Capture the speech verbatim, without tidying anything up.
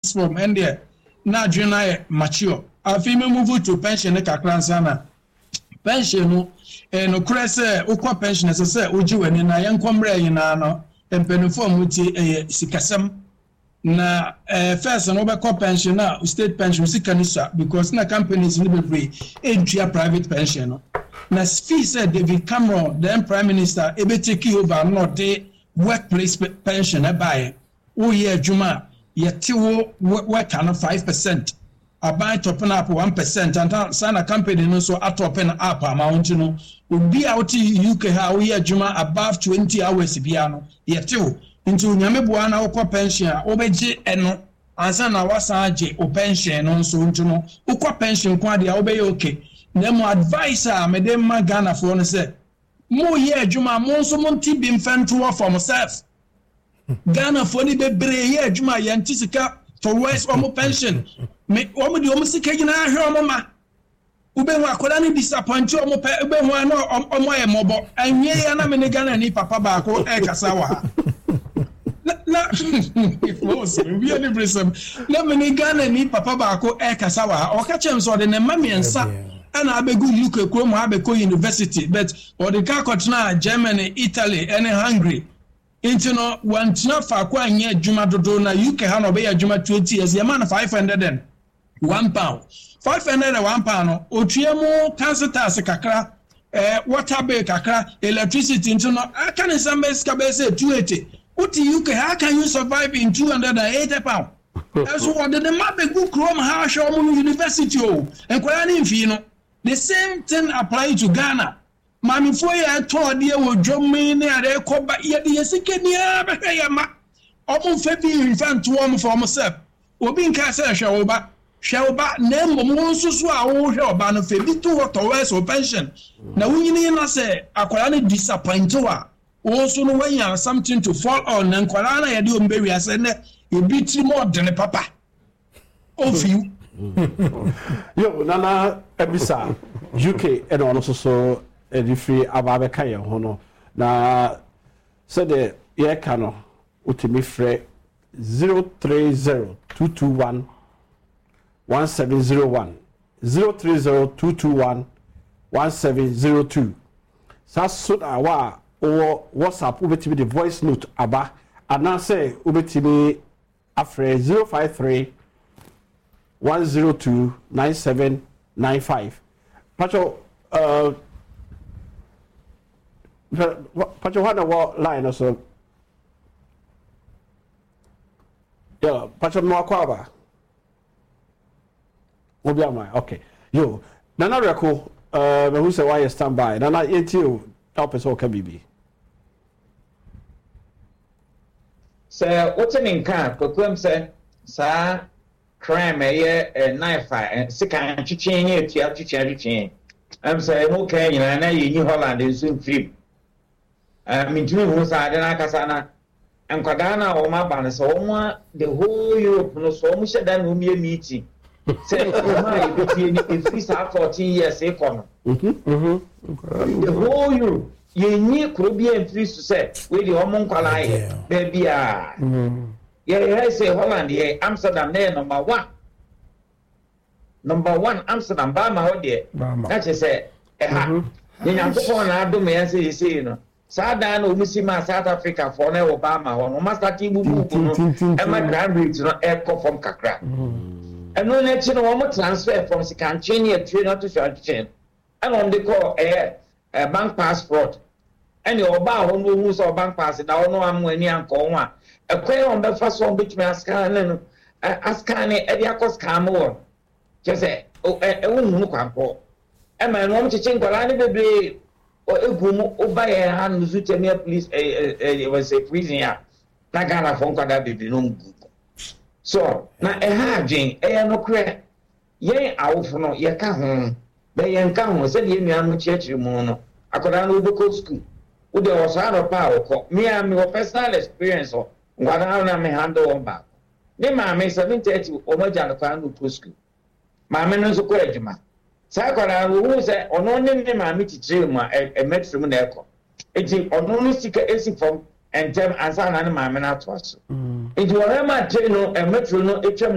six form and there na adwena mature afi me move to pension ne kakra sana pension no eh no krese ukwa pension se se uji wani na yenkomre yina no empenufo muti eh sikasem na eh first no be call pension na state pension sikanisa because na companies ni be free entry private pension no na fee said David Cameron then prime minister e be take over no the workplace pension e buy o ye adwuma ye tewo work na five percent abai topen up one percent and sana company no so atopen up amount no obi out U K ha o ye adwuma above twenty hours bia no ye tewo into nyameboa na okọ pension obeje eno ansa na wasaje o pension no so ntu no okọ pension kwa dia obeye okay na mo advisor me dem ma Ghana for no say mo ye adwuma mo so mo nti bi mfanto for myself Ghana for ni bebre ye adwuma ye ntisika for west or mo pension me o mo di o mo sika gina ahwe o mo ma ube ho akoda ni disappoint o mo pe ube ho na o mo ye mobo anwe ya na me ne Ghana ni papa ba ko e kasa wa na was we any brisem na me ne Ghana ni papa ba ko e kasa wa o ka chem so de ne ma miensa ana abegu U K kro mo abeko university but or the ka kotna Germany Italy and Hungary into no one tina fa kwa anye adwuma dodo na U K ha no be adwuma twenty years ya man five hundred and one pound five hundred and one pound no otuemu council tax kakra eh water bill kakra electricity into no aka ne sambe ska be say two eighty uti U K how can you survive in two hundred eighty pound eso what the mabegu krom ha show mu university o enkwara ni mfi no the same thing apply to Ghana mami fo ya to de wo dwom ne are ko ba ye de yesikeni abehwe ya ma omo fa bi infanto omo for myself obi nka se hwe wo ba hwe wo ba na mbom nsusu a wo hwe oba no fa bi to what wes o pension na wunyini na se akwara ne disappoint wa also no when you have something to fall on and kwara na ye de ombe wi ase ne e bi tri mo de ne papa of you yo nana ebisa U K and also so e free ababe kan ye ho no na so the ye kan no utimi frɛ zero three zero two two one one seven zero one zero three zero two two one one seven zero two sa so awa or WhatsApp ubetimi the voice note aba anase ubetimi afre zero five three one zero two nine seven nine five pacho uh pacho hana wa line also yeah pacho no akwaba obi ama okay yo nana reko uh who say why you stand by nana yetio help us all can be so what's in car kokum say sa crime eh knife eh sika twetwe nye tua twetwe twetwe am say mo kan nyina na ye nyi Holland nso mfiri um intimi hu sa de na kasa na enkwada na o ma ba na so mo the whole Europe no so mo sheda na o mi meeting say o ma e betie ni every fourteen years e kono mhm mhm the whole Europe ye nyi kuro bi entry so say we the omo nkwala ye baby ah mhm yeah yeah say Holland yeah Amsterdam there number one number one Amsterdam ba ma ho de that is say eh ha ye nyankopon na ado me say say no sada na omisi ma South Africa for na Obama ho no master team bubu no e ma grand rate no e ko from kakra and no na chi no mo transfer from Sikancheni train to Shawchen and on the call eh bank passport and your ba ho no hu so bank pass da no am ani anko ho a e kwen on be fa so betumi ascan no ascan e dia kos kam wo je say e wo hu kwanko e ma no mo chichen kwala ne bebre o egumu obaye han zutemia police eh eh was a prison ya na Ghana fon kwada bebre no ngu so na e ha adwen e no kre ye awofo no ye ka ho be ye nka ho se de nua no chiachiri mu no akoda no oboko school wo de osaro pa okọ me am your personal experience o ngwana na me handle on back ne ma me seven thirty o ma ja no kwa no to school ma me no so ko adwuma sa kwara wo se ono ne ne ma me titre mu e metro mu na ekọ enti ono no sika esi from entem ansa na ne ma me na to aso enti wo ma tre no e metro no etwam